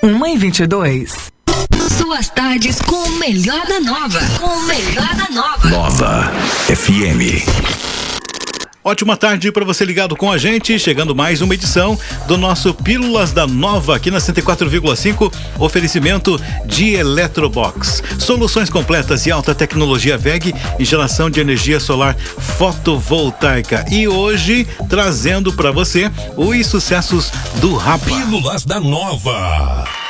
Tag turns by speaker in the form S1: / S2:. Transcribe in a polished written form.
S1: 1h22.
S2: Suas tardes com o melhor da Nova.
S3: Nova FM.
S4: Ótima tarde para você ligado com a gente, chegando mais uma edição do nosso Pílulas da Nova aqui na 104,5, oferecimento de Eletrobox. Soluções completas e alta tecnologia WEG e geração de energia solar fotovoltaica. E hoje trazendo para você os sucessos do Rapa.
S3: Pílulas da Nova.